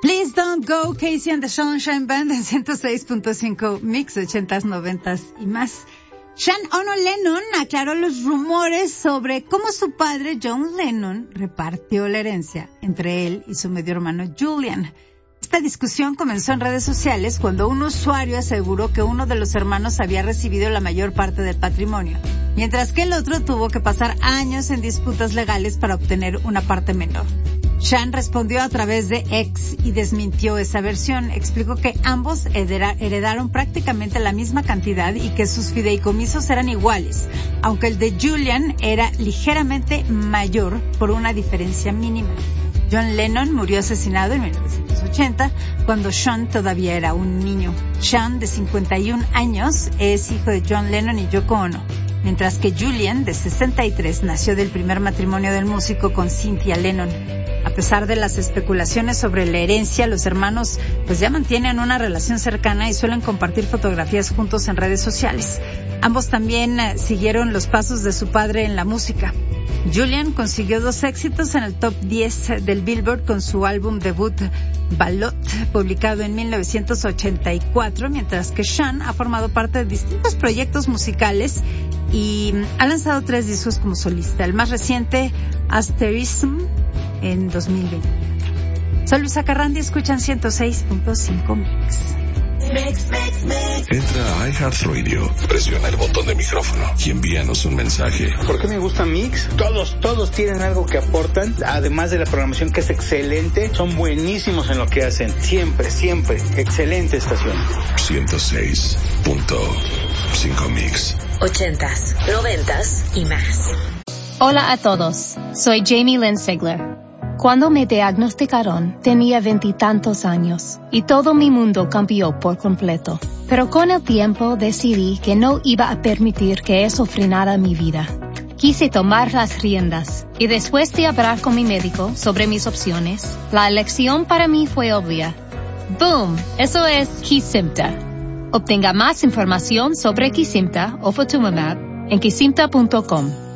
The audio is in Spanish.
Please Don't Go, Casey and the Sunshine Band en 106.5 Mix, 80s, 90s y más. Sean Ono Lennon aclaró los rumores sobre cómo su padre John Lennon repartió la herencia entre él y su medio hermano Julian. Esta discusión comenzó en redes sociales cuando un usuario aseguró que uno de los hermanos había recibido la mayor parte del patrimonio, mientras que el otro tuvo que pasar años en disputas legales para obtener una parte menor. Sean respondió a través de X y desmintió esa versión. Explicó que ambos heredaron prácticamente la misma cantidad y que sus fideicomisos eran iguales, aunque el de Julian era ligeramente mayor por una diferencia mínima. John Lennon murió asesinado en 1980, cuando Sean todavía era un niño. Sean, de 51 años, es hijo de John Lennon y Yoko Ono, mientras que Julian, de 63, nació del primer matrimonio del músico con Cynthia Lennon. A pesar de las especulaciones sobre la herencia, los hermanos pues ya mantienen una relación cercana y suelen compartir fotografías juntos en redes sociales. Ambos también siguieron los pasos de su padre en la música. Julian consiguió 2 éxitos en el top 10 del Billboard con su álbum debut Ballot, publicado en 1984, mientras que Sean ha formado parte de distintos proyectos musicales y ha lanzado 3 discos como solista. El más reciente, Asterism, en 2020. Soy Luisa Carrandi, escuchan 106.5 Mix. Entra a iHeartRadio, presiona el botón de micrófono y envíanos un mensaje. ¿Por qué me gusta Mix? Todos tienen algo que aportan, además de la programación que es excelente. Son buenísimos en lo que hacen, siempre, excelente estación. 106.5 Mix. 80s, 90s y más. Hola a todos, soy Jamie Lynn Sigler. Cuando me diagnosticaron, tenía 20 y tantos años, y todo mi mundo cambió por completo. Pero con el tiempo decidí que no iba a permitir que eso frenara mi vida. Quise tomar las riendas, y después de hablar con mi médico sobre mis opciones, la elección para mí fue obvia. ¡Boom! Eso es Kesimpta. Obtenga más información sobre Kesimpta o Ofatumumab en kesimpta.com.